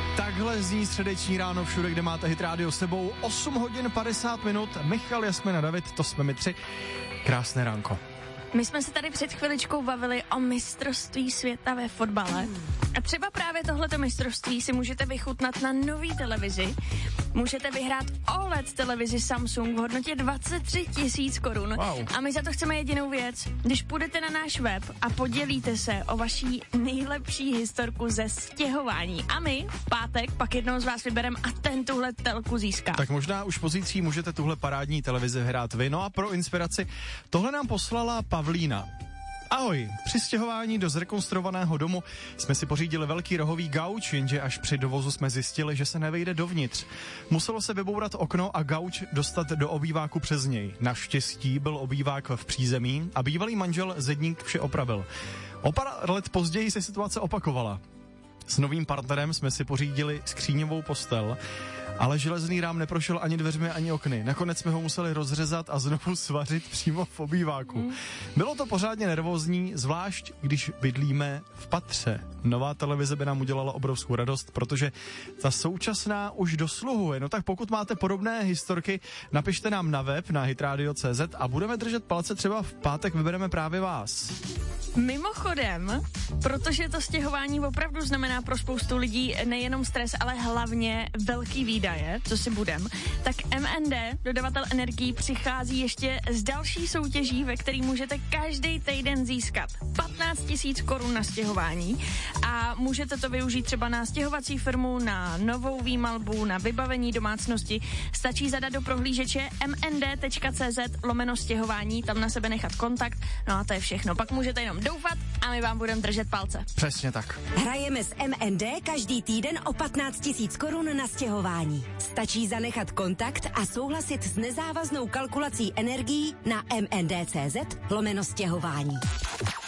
Takhle zní středeční ráno všude, kde máte Hit Radio s sebou. 8 hodin 50 minut. Michal, Jasmina, David, to jsme my tři. Krásné ránko. My jsme se tady před chviličkou bavili o mistrovství světa ve fotbale. A třeba právě tohleto mistrovství si můžete vychutnat na nový televizi. Můžete vyhrát OLED televizi Samsung v hodnotě 23 000 korun. Wow. A my za to chceme jedinou věc. Když půjdete na náš web a podělíte se o vaší nejlepší historku ze stěhování. A my v pátek pak jednou z vás vybereme a ten tuhle telku získá. Tak možná už pozítří můžete tuhle parádní televizi hrát vy. No a pro inspiraci tohle nám poslala Pavlína. Ahoj, při stěhování do zrekonstruovaného domu jsme si pořídili velký rohový gauč, jenže až při dovozu jsme zjistili, že se nevejde dovnitř. Muselo se vybourat okno a gauč dostat do obýváku přes něj. Naštěstí byl obývák v přízemí a bývalý manžel zedník vše opravil. O pár let později se situace opakovala. S novým partnerem jsme si pořídili skříňovou postel, ale železný rám neprošel ani dveřmi, ani okny. Nakonec jsme ho museli rozřezat a znovu svařit přímo v obýváku. Bylo to pořádně nervózní, zvlášť když bydlíme v patře. Nová televize by nám udělala obrovskou radost, protože ta současná už dosluhuje. No tak pokud máte podobné historky, napište nám na web na hitradio.cz a budeme držet palce, třeba v pátek vybereme právě vás. Mimochodem, protože to stěhování opravdu znamená pro spoustu lidí nejenom stres, ale hlavně velký výdaje, co si budem, tak MND, dodavatel energií, přichází ještě s další soutěží, ve který můžete každý týden získat 15 000 korun na stěhování a můžete to využít třeba na stěhovací firmu, na novou výmalbu, na vybavení domácnosti. Stačí zadat do prohlížeče mnd.cz/stěhování, tam na sebe nechat kontakt, no a to je všechno. Pak můžete jenom doufat a my vám budeme držet palce. Přesně tak. Hrajeme s MND každý týden o 15 000 korun na stěhování. Stačí zanechat kontakt a souhlasit s nezávaznou kalkulací energií na mnd.cz/stěhování.